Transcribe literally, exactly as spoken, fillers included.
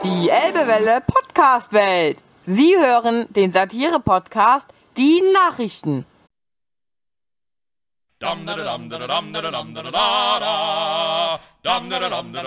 Die Elbewelle Podcast-Welt. Sie hören den Satire-Podcast Die Nachrichten. Dam da dam da dam da dam da da da. Dam da dam da